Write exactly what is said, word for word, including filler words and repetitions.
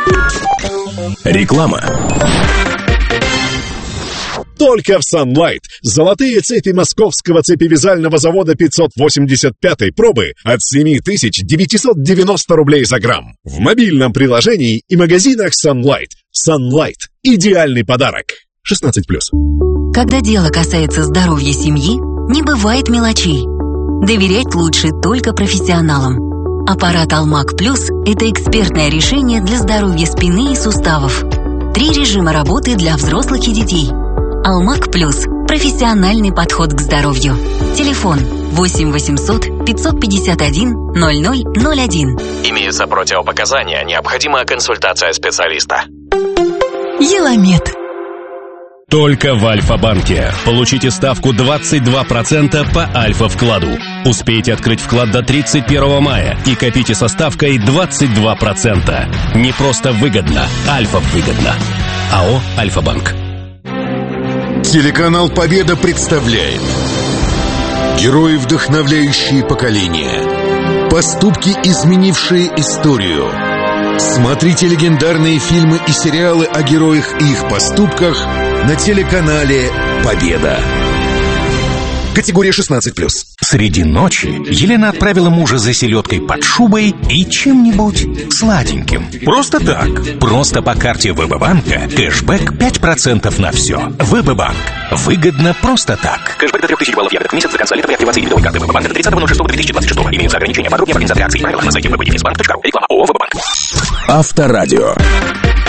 Реклама. Только в Sunlight. Золотые цепи московского цепевязального завода пятьсот восемьдесят пятой пробы от семь тысяч девятьсот девяносто рублей за грамм. В мобильном приложении и магазинах Sunlight. Sunlight. Идеальный подарок. шестнадцать плюс. Когда дело касается здоровья семьи, не бывает мелочей. Доверять лучше только профессионалам. Аппарат Алмак Плюс – это экспертное решение для здоровья спины и суставов. Три режима работы для взрослых и детей. Алмак Плюс – профессиональный подход к здоровью. Телефон восемь восемьсот пятьсот пятьдесят один ноль ноль ноль один. Имеются противопоказания, необходима консультация специалиста. Еламед. Только в Альфа-банке. Получите ставку двадцать два процента по Альфа-вкладу. Успейте открыть вклад до тридцать первого мая и копите со ставкой двадцать два процента. Не просто выгодно, Альфа-выгодно. АО «Альфа-банк». Телеканал «Победа» представляет герои, вдохновляющие поколения, поступки, изменившие историю. Смотрите легендарные фильмы и сериалы о героях и их поступках на телеканале «Победа». Категория шестнадцать плюс. Среди ночи Елена отправила мужа за селедкой под шубой и чем-нибудь сладеньким. Просто так. Просто по карте ВБ-банка кэшбэк пять процентов на все. ВБ-банк. Выгодно просто так. Кэшбэк до трех тысяч баллов ягодок в месяц до конца лета при активации дебетовой карты ВБ-банка до тридцатого ноль шестого две тысячи двадцать шестого. Имеются ограничения. Подробнее в организации акций и правилах на сайте вэ бэ банк точка ру. Реклама ООО «ВБ-банк». Авторадио.